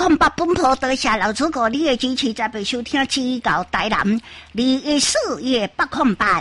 808本坡多谢老祖国你的支持，才被收听指教台南214月808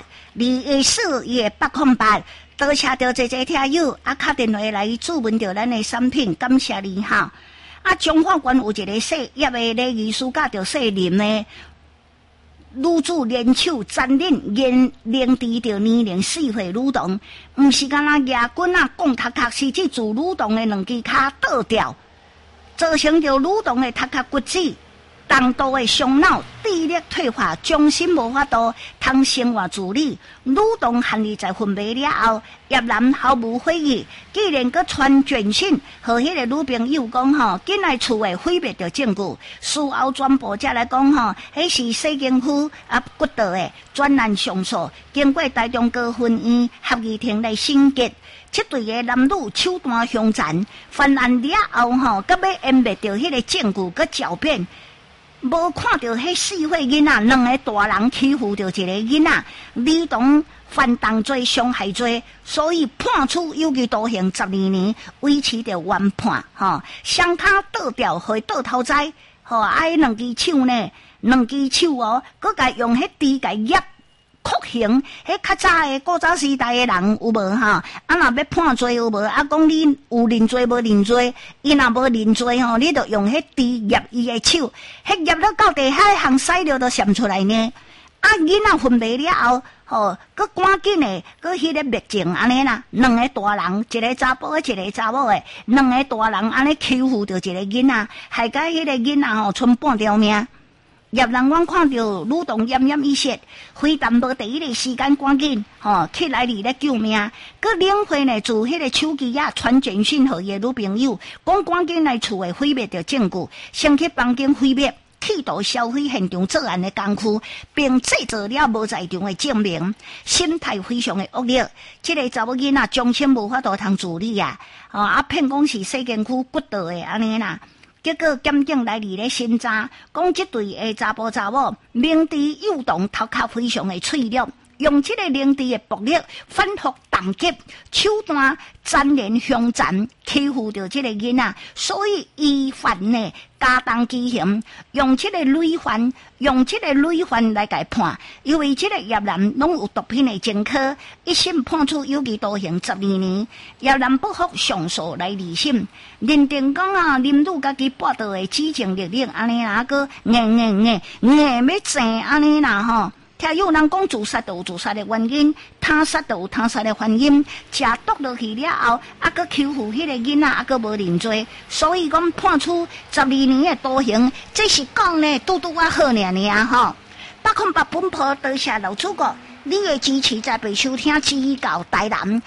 214月808。多谢着这听友打电话来注文着咱的产品，感谢你哈。中法院有一个姓叶的礼仪师甲着姓林的女子联手占领严凌迟着年龄4岁女童，毋是干那牙棍讲头壳，是即自女童的两只骹倒掉，造成着女童的头壳骨折。重度的伤脑、智力退化，终身无法度通生活自理。女童含义在昏迷了后，叶男毫无悔意，既然佮传简讯，和迄个女朋友讲吼，紧来厝诶毁灭着证据。事后宣布才来讲吼，迄是西警区骨道诶专案上诉，经过台中高分院合议庭来审结。这对个男女手段相残，犯案了后吼，佮要湮灭着迄个证据，佮狡辩。无看到迄4岁囡仔，两个大人欺负着一个囡仔，女童犯重罪、伤害罪，所以判处有期徒刑12年，维持着原判。双脚倒掉，互倒头栽，两只手呢，两只手佮甲用迄猪甲压。酷刑，迄较早诶古早时代诶人有无若要判罪有无？讲你有认罪无认罪？伊若无认罪你着用迄猪压伊诶手，迄压了到地下，项屎尿都闪出来呢。囡仔昏迷了后，佮赶紧诶，佮迄个灭证安尼啦。两个大人，一个查甫，一个查某诶，两个大人安尼欺负着一个囡仔，害甲迄个囡仔剩半条命。叶人阮看到女童奄奄一息，非但无第一个时间赶紧起来咧救命，佮领回呢自迄个手机传简讯互伊女朋友，讲赶紧来厝诶毁灭着证据，先去房间毁灭，企图销毁现场作案的工具，并制造了无在场的证明，心态非常的恶劣。这个查某囡仔终身无法度通自理骗讲是西监区骨道的安尼啦。结果检警来咧审查，讲这对的查甫查某明知幼童头壳非常的脆弱，用这个凌迟的暴力反复打击，手段残忍凶残，欺负着这个囡仔，所以依法呢加重其刑，用这个累犯来解判。因为这个叶男拢有毒品的前科，一审判处有期徒刑12年。叶男不服上诉来二审，认定讲林女家己报道的指证力量安尼啦，个要正安尼啦听有人讲自杀就有自杀的原因，他杀就有他杀的原因，食毒落去了后，佮欺负迄个囡仔，佮无认罪，所以讲判处12年的徒刑，这是讲呢，拄好尔808本坡多谢老祖国，你的支持才被收听指教台南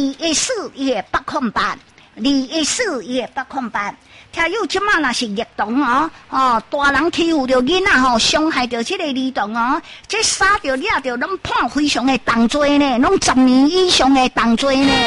214月808 214月808。听有即马若是逆童大人欺负着囡仔伤害着这个儿童这杀着掠着，拢判非常的重罪呢，拢10年以上的重罪呢。